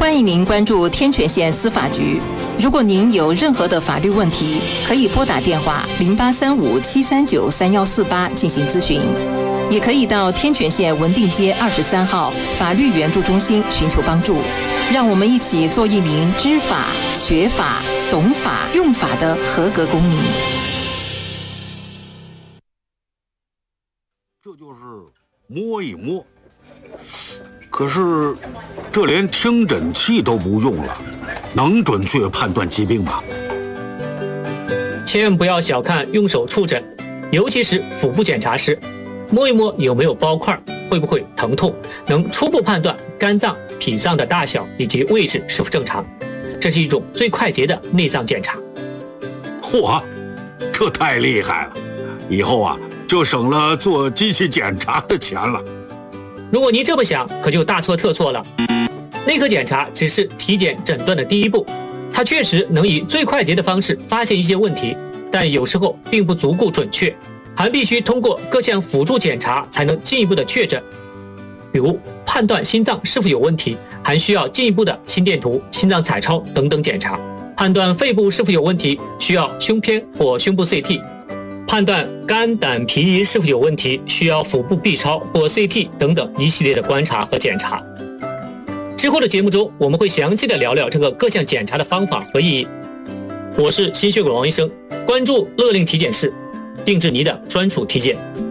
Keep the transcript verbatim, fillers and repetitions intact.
欢迎您关注天泉县司法局。如果您有任何的法律问题，可以拨打电话零八三五七三九三幺四八进行咨询，也可以到天泉县文定街二十三号法律援助中心寻求帮助。让我们一起做一名知法、学法、懂法、用法的合格公民。 这就是摸一摸，可是这连听诊器都不用了，能准确判断疾病吗？ 千万不要小看用手触诊，尤其是腹部检查时，摸一摸有没有包块，会不会疼痛，能初步判断肝脏、脾脏的大小以及位置是否正常。这是一种最快捷的内脏检查。 嚯，这太厉害了！以后啊，就省了做机器检查的钱了。 如果您这么想，可就大错特错了。内科检查只是体检诊断的第一步，它确实能以最快捷的方式发现一些问题，但有时候并不足够准确，还必须通过各项辅助检查才能进一步的确诊。比如判断心脏是否有问题，还需要进一步的心电图、心脏彩超等等检查；判断肺部是否有问题，需要胸片或胸部 C T； 判断肝胆脾胰是否有问题，需要腹部 B 超或 C T 等等一系列的观察和检查。之后的节目中，我们会详细的聊聊这个各项检查的方法和意义。我是心血管王医生，关注乐令体检室，定制你的专属体检。